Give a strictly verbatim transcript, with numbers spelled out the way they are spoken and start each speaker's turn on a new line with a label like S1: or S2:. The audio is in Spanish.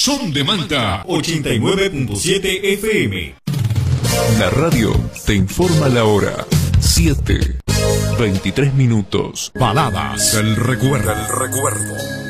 S1: Son de Manta ochenta y nueve punto siete F M.
S2: La radio te informa la hora. siete, veintitrés minutos.
S1: Baladas del recuerdo. Del recuerdo.